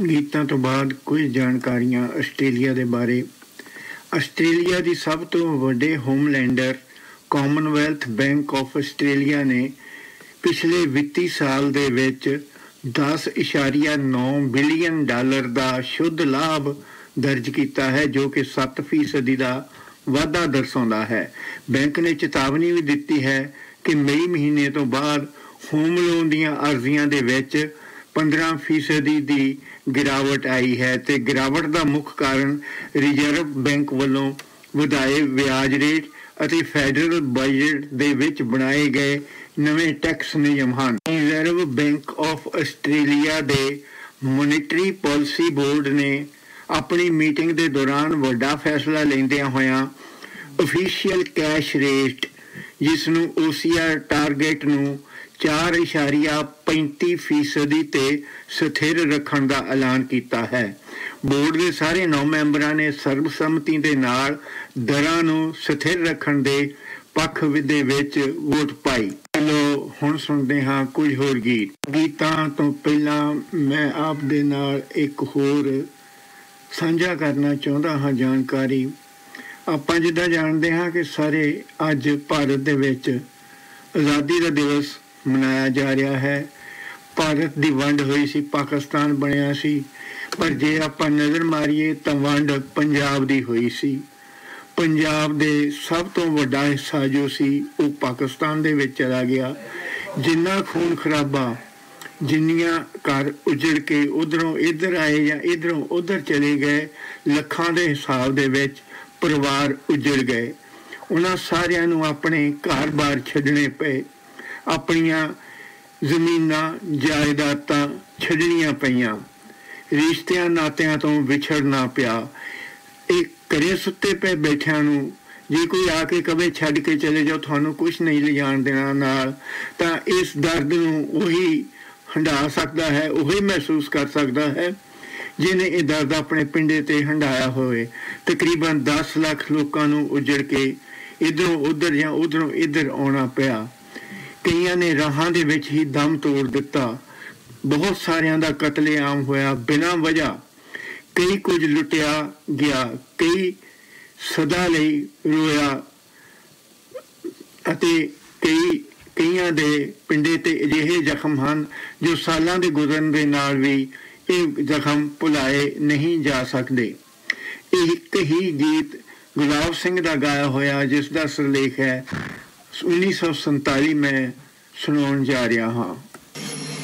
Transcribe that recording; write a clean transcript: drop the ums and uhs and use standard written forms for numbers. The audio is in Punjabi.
ਗੀਤਾਂ ਤੋਂ ਬਾਅਦ ਕੁਝ ਜਾਣਕਾਰੀਆਂ ਆਸਟ੍ਰੇਲੀਆ ਦੇ ਬਾਰੇ। ਆਸਟ੍ਰੇਲੀਆ ਦੀ ਸਭ ਤੋਂ ਵੱਡੇ ਹੋਮਲੈਂਡਰ ਕਾਮਨਵੈਲਥ ਬੈਂਕ ਆਫ ਆਸਟ੍ਰੇਲੀਆ ਨੇ ਪਿਛਲੇ ਵਿੱਤੀ ਸਾਲ ਦੇ ਵਿੱਚ 10.9 ਬਿਲੀਅਨ ਡਾਲਰ ਦਾ ਸ਼ੁੱਧ ਲਾਭ ਦਰਜ ਕੀਤਾ ਹੈ, ਜੋ ਕਿ 7% ਦਾ ਵਾਧਾ ਦਰਸਾਉਂਦਾ ਹੈ। ਬੈਂਕ ਨੇ ਚੇਤਾਵਨੀ ਵੀ ਦਿੱਤੀ ਹੈ ਕਿ ਮਈ ਮਹੀਨੇ ਤੋਂ ਬਾਅਦ ਹੋਮ ਲੋਨ ਦੀਆਂ ਅਰਜ਼ੀਆਂ ਦੇ ਵਿੱਚ 15% ਦੀ ਗਿਰਾਵਟ ਆਈ ਹੈ ਤੇ ਗਿਰਾਵਟ ਦਾ ਮੁੱਖ ਕਾਰਨ ਰਿਜ਼ਰਵ ਬੈਂਕ ਵੱਲੋਂ ਵਧਾਏ ਵਿਆਜ ਰੇਟ ਅਤੇ ਫੈਡਰਲ ਬਜਟ ਦੇ ਵਿੱਚ ਬਣਾਏ ਗਏ ਨਵੇਂ ਟੈਕਸ ਨਿਯਮ ਹਨ। ਰਿਜ਼ਰਵ ਬੈਂਕ ਆਫ ਆਸਟ੍ਰੇਲੀਆ ਦੇ ਮੋਨੀਟਰੀ ਪਾਲਿਸੀ ਬੋਰਡ ਨੇ ਆਪਣੀ ਮੀਟਿੰਗ ਦੇ ਦੌਰਾਨ ਵੱਡਾ ਫੈਸਲਾ ਲੈਂਦਿਆਂ ਹੋਇਆਂ ਅਫੀਸ਼ੀਅਲ ਕੈਸ਼ ਰੇਟ, ਜਿਸ ਨੂੰ OCR ਟਾਰਗੇਟ ਨੂੰ 4.35% ਤੇ ਸਥਿਰ ਰੱਖਣ ਦਾ ਐਲਾਨ ਕੀਤਾ ਹੈ। ਬੋਰਡ ਦੇ ਸਾਰੇ 9 ਮੈਂਬਰਾਂ ਨੇ ਸਰਬਸੰਮਤੀ ਦੇ ਨਾਲ ਦਰਾਂ ਨੂੰ ਸਥਿਰ ਰੱਖਣ ਦੇ ਪੱਖ ਦੇ ਵਿੱਚ ਵੋਟ ਪਾਈ। ਚਲੋ ਹੁਣ ਸੁਣਦੇ ਹਾਂ ਕੁਝ ਹੋਰ ਗੀਤਾਂ ਤੋਂ ਪਹਿਲਾਂ ਮੈਂ ਆਪ ਦੇ ਨਾਲ ਇੱਕ ਹੋਰ ਸਾਂਝਾ ਕਰਨਾ ਚਾਹੁੰਦਾ ਹਾਂ ਜਾਣਕਾਰੀ। ਆਪਾਂ ਜਿੱਦਾਂ ਜਾਣਦੇ ਹਾਂ ਕਿ ਸਾਰੇ ਅੱਜ ਭਾਰਤ ਦੇ ਵਿੱਚ ਆਜ਼ਾਦੀ ਦਾ ਦਿਵਸ ਮਨਾਇਆ ਜਾ ਰਿਹਾ ਹੈ। ਭਾਰਤ ਦੀ ਵੰਡ ਹੋਈ ਸੀ, ਪਾਕਿਸਤਾਨ ਬਣਿਆ ਸੀ, ਪਰ ਜੇ ਆਪਾਂ ਨਜ਼ਰ ਮਾਰੀਏ ਤਾਂ ਵੰਡ ਪੰਜਾਬ ਦੀ ਹੋਈ ਸੀ। ਪੰਜਾਬ ਦੇ ਸਭ ਤੋਂ ਵੱਡਾ ਹਿੱਸਾ ਜੋ ਸੀ ਉਹ ਪਾਕਿਸਤਾਨ ਦੇ ਵਿੱਚ ਚਲਾ ਗਿਆ। ਜਿੰਨਾ ਖੂਨ ਖਰਾਬਾ, ਜਿੰਨੀਆਂ ਘਰ ਉਜੜ ਕੇ ਉੱਧਰੋਂ ਇੱਧਰ ਆਏ ਜਾਂ ਇੱਧਰੋਂ ਉੱਧਰ ਚਲੇ ਗਏ, ਲੱਖਾਂ ਦੇ ਹਿਸਾਬ ਦੇ ਵਿੱਚ ਪਰਿਵਾਰ ਉਜੜ ਗਏ। ਉਹਨਾਂ ਸਾਰਿਆਂ ਨੂੰ ਆਪਣੇ ਘਰ-ਬਾਰ ਛੱਡਣੇ ਪਏ, ਆਪਣੀਆਂ ਜ਼ਮੀਨਾਂ ਜਾਇਦਾਦਾਂ ਛੱਡਣੀਆਂ ਪਈਆਂ, ਰਿਸ਼ਤਿਆਂ ਨਾਤਿਆਂ ਤੋਂ ਵਿਛੜਨਾ ਪਿਆ। ਇਹ ਘਰੇ ਸੁੱਤੇ ਪਏ ਬੈਠਿਆਂ ਨੂੰ ਜੇ ਕੋਈ ਆ ਕੇ ਕਵੇ ਛੱਡ ਕੇ ਚਲੇ ਜਾਓ, ਤੁਹਾਨੂੰ ਕੁਛ ਨਹੀਂ ਲਿਜਾਣ ਦੇਣਾ ਨਾਲ, ਤਾਂ ਇਸ ਦਰਦ ਨੂੰ ਉਹੀ ਹੰਢਾ ਸਕਦਾ ਹੈ, ਉਹੀ ਮਹਿਸੂਸ ਕਰ ਸਕਦਾ ਹੈ ਜਿਹਨੇ ਇਹ ਦਰਦ ਆਪਣੇ ਪਿੰਡੇ ਤੇ ਹੰਢਾਇਆ ਹੋਵੇ। ਤਕਰੀਬਨ 10 ਲੱਖ ਲੋਕਾਂ ਨੂੰ ਉਜੜ ਕੇ ਇੱਧਰੋਂ ਉੱਧਰ ਜਾਂ ਉੱਧਰੋਂ ਇੱਧਰ ਆਉਣਾ ਪਿਆ। ਕਈਆਂ ਨੇ ਰਾਹਾਂ ਦੇ ਵਿੱਚ ਹੀ ਦਮ ਤੋੜ ਦਿੱਤਾ। ਬਹੁਤ ਸਾਰਿਆਂ ਦਾ ਕਤਲੇਆਮ ਹੋਇਆ ਬਿਨਾਂ ਵਜ੍ਹਾ। ਕਈ ਕੁਝ ਲੁੱਟਿਆ ਗਿਆ, ਕਈ ਸਦਾ ਲਈ ਰੋਇਆ ਅਤੇ ਕਈਆਂ ਦੇ ਪਿੰਡੇ ਤੇ ਅਜਿਹੇ ਜ਼ਖਮ ਹਨ ਜੋ ਸਾਲਾਂ ਦੇ ਗੁਜ਼ਰਨ ਦੇ ਨਾਲ ਵੀ ਇਹ ਜ਼ਖਮ ਭੁਲਾਏ ਨਹੀਂ ਜਾ ਸਕਦੇ। ਇਹ ਇੱਕ ਹੀ ਗੀਤ ਗੁਲਾਬ ਸਿੰਘ ਦਾ ਗਾਇਆ ਹੋਇਆ, ਜਿਸ ਦਾ ਸਿਰਲੇਖ ਹੈ 1947, ਮੈਂ ਸੁਣਾਉਣ ਜਾ ਰਿਹਾ ਹਾਂ।